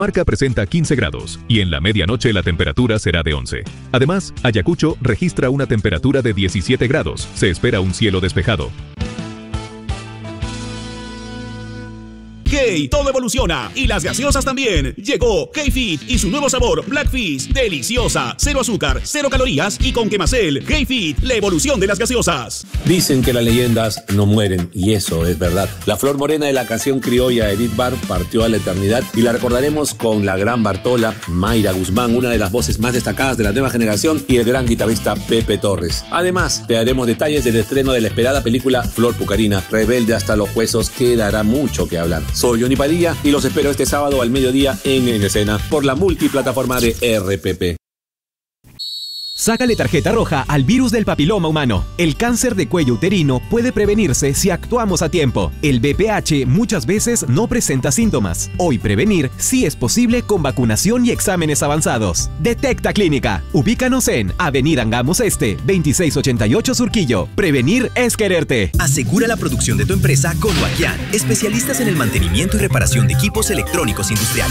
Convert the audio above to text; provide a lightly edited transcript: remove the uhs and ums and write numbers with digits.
Marca presenta 15 grados y en la medianoche la temperatura será de 11. Además, Ayacucho registra una temperatura de 17 grados. Se espera un cielo despejado. ¡Hey! Todo evoluciona y las gaseosas también. Llegó K-Fit y su nuevo sabor Black Fizz. Deliciosa, cero azúcar, cero calorías y con Quemacel. K-Fit, la evolución de las gaseosas. Dicen que las leyendas no mueren y eso es verdad. La flor morena de la canción criolla Edith Bar partió a la eternidad y la recordaremos con la gran Bartola, Mayra Guzmán, una de las voces más destacadas de la nueva generación, y el gran guitarrista Pepe Torres. Además, te daremos detalles del estreno de la esperada película Flor Pucarina, rebelde hasta los huesos, que dará mucho que hablar. Soy Johnny Padilla y los espero este sábado al mediodía en Escena por la multiplataforma de RPP. Sácale tarjeta roja al virus del papiloma humano. El cáncer de cuello uterino puede prevenirse si actuamos a tiempo. El VPH muchas veces no presenta síntomas. Hoy prevenir sí es posible con vacunación y exámenes avanzados. Detecta Clínica. Ubícanos en Avenida Angamos Este, 2688 Surquillo. Prevenir es quererte. Asegura la producción de tu empresa con Huaquian, especialistas en el mantenimiento y reparación de equipos electrónicos industriales.